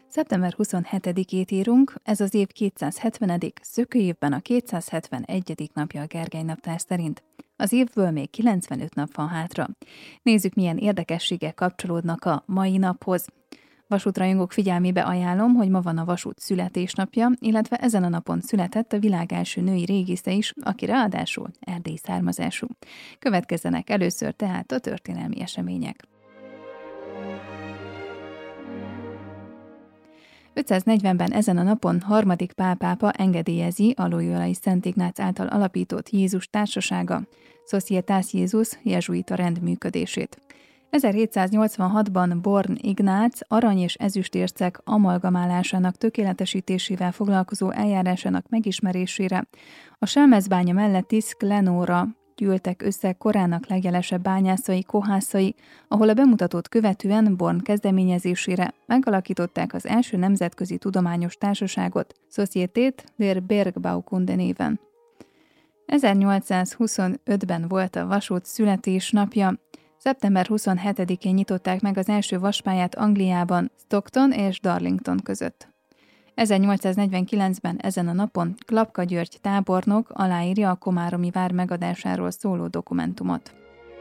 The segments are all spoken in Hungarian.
Szeptember 27-ét írunk, ez az év 270., szökőévben a 271. napja a Gergely naptár szerint. Az évből még 95 nap van hátra. Nézzük, milyen érdekességek kapcsolódnak a mai naphoz. Vasútrajongók figyelmébe ajánlom, hogy ma van a vasút születésnapja, illetve ezen a napon született a világ első női régésze is, aki ráadásul erdélyi származású. Következzenek először tehát a történelmi események. 540-ben ezen a napon harmadik Pál pápa engedélyezi a Loyolai Szent Ignác által alapított Jézus Társasága, Societas Jesus jezsuita rend működését. 1786-ban Born Ignác arany- és ezüstércek amalgamálásának tökéletesítésével foglalkozó eljárásának megismerésére a Selmezbánya melletti Sklenóra gyűltek össze korának legjelesebb bányászai, kohászai, ahol a bemutatót követően Born kezdeményezésére megalakították az első nemzetközi tudományos társaságot, Société der Bergbaukunde néven. 1825-ben volt a vasút születésnapja. Szeptember 27-én nyitották meg az első vaspályát Angliában, Stockton és Darlington között. 1849-ben ezen a napon Klapka György tábornok aláírja a komáromi vár megadásáról szóló dokumentumot.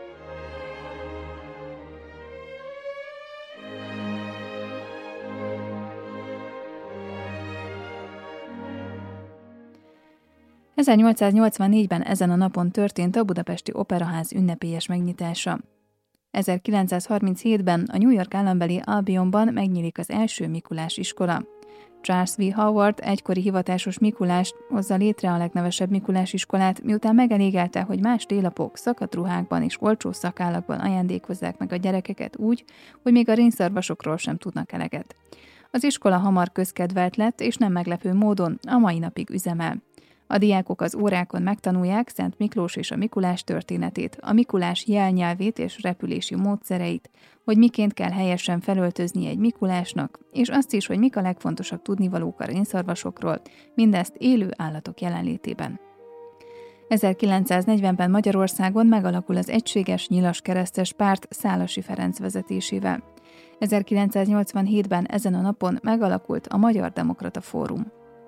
...1884-ben ezen a napon történt a Budapesti Operaház ünnepélyes megnyitása. 1937-ben a New York állambeli Albionban megnyílik az első Mikulás iskola. Charles V. Howard egykori hivatásos Mikulást hozza létre a legnevesebb Mikulás iskolát, miután megelégelte, hogy más télapok szakadt ruhákban és olcsó szakállakban ajándékozzák meg a gyerekeket úgy, hogy még a rénszarvasokról sem tudnak eleget. Az iskola hamar közkedvelt lett, és nem meglepő módon a mai napig üzemel. A diákok az órákon megtanulják Szent Miklós és a Mikulás történetét, a Mikulás jelnyelvét és repülési módszereit, hogy miként kell helyesen felöltözni egy Mikulásnak, és azt is, hogy mik a legfontosabb tudnivalók a rénszarvasokról, mindezt élő állatok jelenlétében. 1940-ben Magyarországon megalakul az Egységes Nyilas Keresztes Párt Szálasi Ferenc vezetésével. 1987-ben ezen a napon megalakult a Magyar Demokrata Fórum.